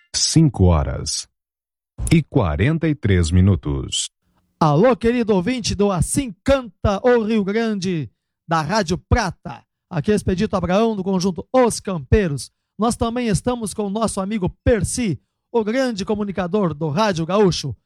5h43. Alô, querido ouvinte do Assim Canta o Rio Grande, da Rádio Prata. Aqui é Expedito Abraão, do conjunto Os Campeiros. Nós também estamos com o nosso amigo Percy, o grande comunicador do Rádio Gaúcho.